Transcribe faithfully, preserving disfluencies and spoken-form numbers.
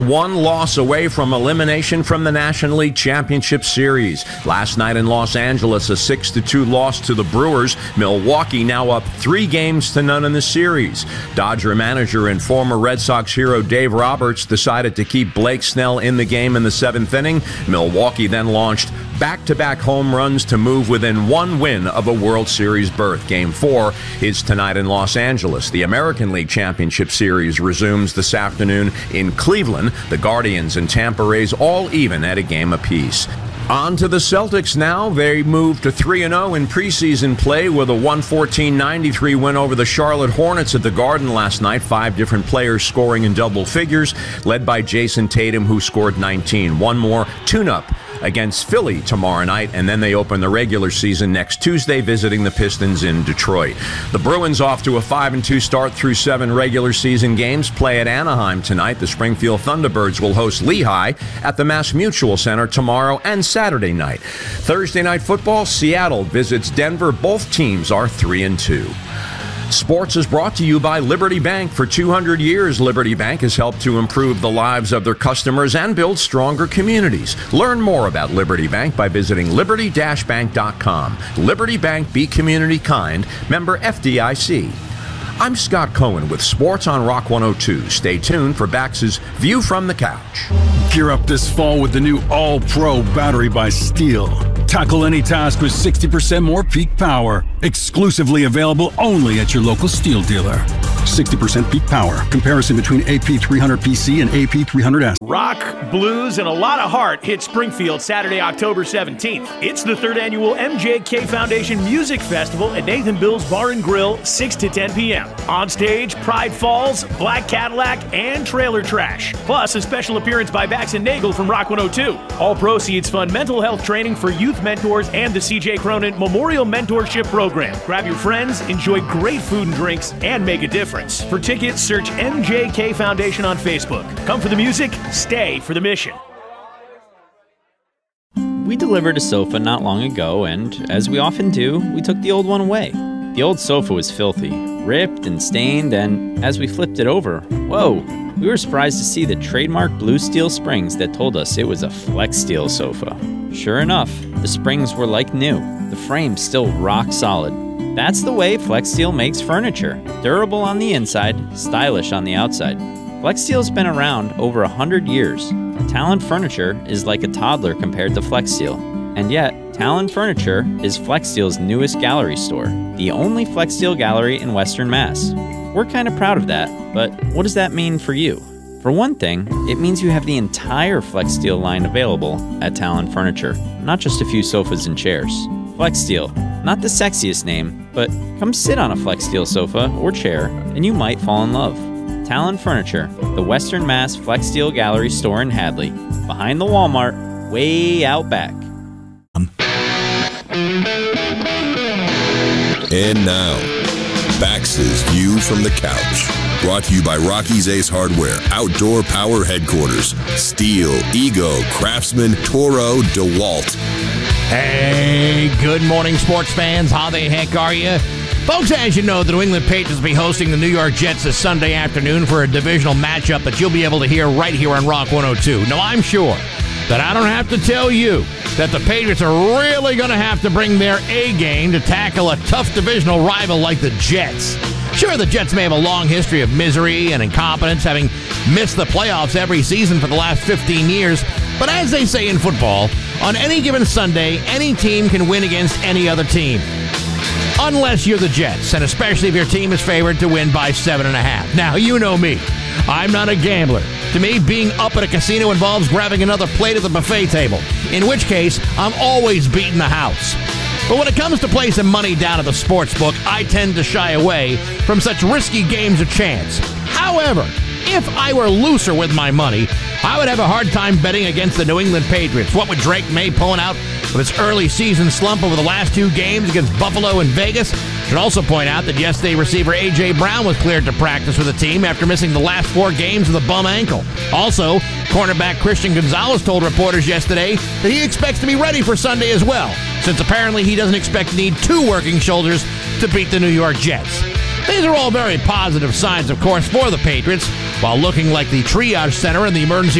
One loss away from elimination from the National League Championship Series. Last night in Los Angeles, a six to two loss to the Brewers. Milwaukee now up three games to none in the series. Dodger manager and former Red Sox hero Dave Roberts decided to keep Blake Snell in the game in the seventh inning. Milwaukee then launched back-to-back home runs to move within one win of a World Series berth. Game four is tonight in Los Angeles. The American League Championship Series resumes this afternoon in Cleveland. The Guardians and Tampa Rays all even at a game apiece. On to the Celtics now. They moved to three and oh in preseason play with a one fourteen ninety-three win over the Charlotte Hornets at the Garden last night. Five different players scoring in double figures, led by Jason Tatum, who scored nineteen. One more tune-up against Philly tomorrow night, and then they open the regular season next Tuesday, visiting the Pistons in Detroit. The Bruins off to a five and two start through seven regular season games. Play at Anaheim tonight. The Springfield Thunderbirds will host Lehigh at the Mass Mutual Center tomorrow and Saturday night. Thursday night football, Seattle visits Denver. Both teams are three and two. Sports is brought to you by Liberty Bank. For two hundred years, Liberty Bank has helped to improve the lives of their customers and build stronger communities. Learn more about Liberty Bank by visiting liberty dash bank dot com. Liberty Bank, be community kind. Member F D I C. I'm Scott Cohen with Sports on Rock one oh two. Stay tuned for Bax's View from the Couch. Gear up this fall with the new All-Pro battery by Steel. Tackle any task with sixty percent more peak power. Exclusively available only at your local Steel dealer. sixty percent peak power. Comparison between A P three hundred P C and A P three hundred S. Rock, blues, and a lot of heart hit Springfield Saturday, October seventeenth. It's the third annual M J K Foundation Music Festival at Nathan Bill's Bar and Grill, six to ten p.m. On stage, Pride Falls, Black Cadillac, and Trailer Trash. Plus, a special appearance by Bax and Nagel from Rock one oh two. All proceeds fund mental health training for youth mentors and the C J Cronin Memorial Mentorship Program. Grab your friends, enjoy great food and drinks, and make a difference. For tickets, search M J K Foundation on Facebook. Come for the music, stay for the mission. We delivered a sofa not long ago, and as we often do, we took the old one away. The old sofa was filthy, ripped and stained, and as we flipped it over, whoa, we were surprised to see the trademark blue steel springs that told us it was a Flex Steel sofa. Sure enough, the springs were like new, the frame still rock solid. That's the way Flex Steel makes furniture. Durable on the inside, stylish on the outside. Flex Steel's been around over a hundred years. Talon Furniture is like a toddler compared to Flex Steel. And yet, Talon Furniture is Flex Steel's newest gallery store, the only Flex Steel gallery in Western Mass. We're kind of proud of that, but what does that mean for you? For one thing, it means you have the entire Flex Steel line available at Talon Furniture, not just a few sofas and chairs. Flex Steel, not the sexiest name, but come sit on a Flex Steel sofa or chair and you might fall in love. Talon Furniture, the Western Mass Flex Steel Gallery store in Hadley, behind the Walmart, way out back. And now, Bax's View from the Couch. Brought to you by Rocky's Ace Hardware, Outdoor Power Headquarters, Steel, Ego, Craftsman, Toro, DeWalt. Hey, good morning, sports fans. How the heck are you? Folks, as you know, the New England Patriots will be hosting the New York Jets this Sunday afternoon for a divisional matchup that you'll be able to hear right here on Rock one oh two. Now, I'm sure that I don't have to tell you that the Patriots are really going to have to bring their A game to tackle a tough divisional rival like the Jets. Sure, the Jets may have a long history of misery and incompetence, having missed the playoffs every season for the last fifteen years. But as they say in football, on any given Sunday, any team can win against any other team. Unless you're the Jets, and especially if your team is favored to win by seven and a half. Now, you know me. I'm not a gambler. To me, being up at a casino involves grabbing another plate at the buffet table, in which case, I'm always beating the house. But when it comes to placing money down at the sports book, I tend to shy away from such risky games of chance. However, if I were looser with my money, I would have a hard time betting against the New England Patriots. What with Drake May pulling out with his early season slump over the last two games against Buffalo and Vegas. Should also point out that yesterday receiver A J. Brown was cleared to practice with the team after missing the last four games with a bum ankle. Also, cornerback Christian Gonzalez told reporters yesterday that he expects to be ready for Sunday as well, since apparently he doesn't expect to need two working shoulders to beat the New York Jets. These are all very positive signs, of course, for the Patriots. while looking like the triage center in the emergency